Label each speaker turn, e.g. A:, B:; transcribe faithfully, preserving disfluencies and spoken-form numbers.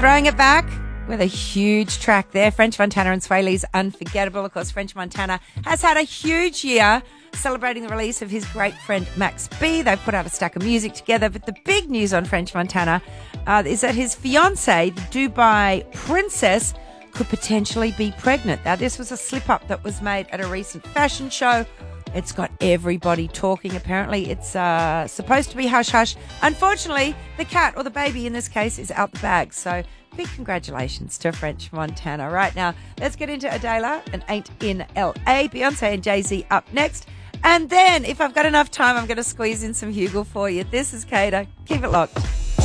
A: Throwing it back with a huge track there. French Montana and Sway Lee's Unforgettable. Of course, French Montana has had a huge year celebrating the release of his great friend Max B. They've put out a stack of music together, but the big news on French Montana uh, is that his fiancée, the Dubai princess, could potentially be pregnant. Now, this was a slip-up that was made at a recent fashion show. It's got everybody talking, apparently. It's uh, supposed to be hush-hush. Unfortunately, the cat, or the baby in this case, is out the bag. So big congratulations to French Montana. Right now, let's get into Adela and Ain't in L A. Beyonce and Jay-Z up next. And then, if I've got enough time, I'm going to squeeze in some Hugel for you. This is Kato. Keep it locked.